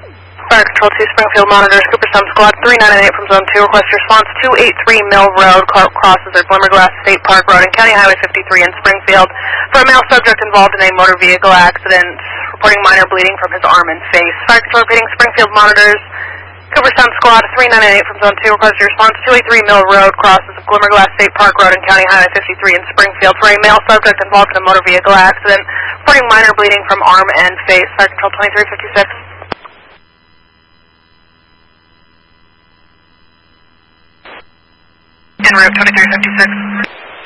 Fire Control 2 Springfield monitors, Cooperstown Squad 3998 from Zone 2. Request response 283 Mill Road, crosses at Glimmerglass State Park Road and County Highway 53 in Springfield for a male subject involved in a motor vehicle accident, reporting minor bleeding from his arm and face. Fire Control repeating Springfield monitors, Cooperstown Squad 3998 from Zone 2. Request response 283 Mill Road, crosses of Glimmerglass State Park Road and County Highway 53 in Springfield for a male subject involved in a motor vehicle accident, reporting minor bleeding from arm and face. Fire Control 2356. En route 2356.